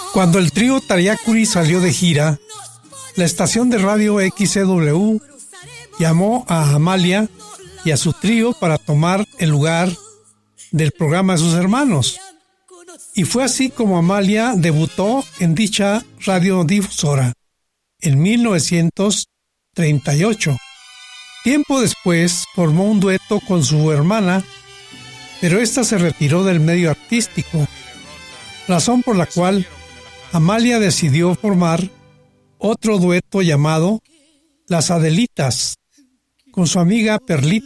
Cuando el trío Tariacuri salió de gira, la estación de radio XCW llamó a Amalia y a su trío para tomar el lugar del programa de sus hermanos. Y fue así como Amalia debutó en dicha radiodifusora en 1938. Tiempo después formó un dueto con su hermana, pero ésta se retiró del medio artístico, razón por la cual Amalia decidió formar otro dueto llamado Las Adelitas, con su amiga Perlita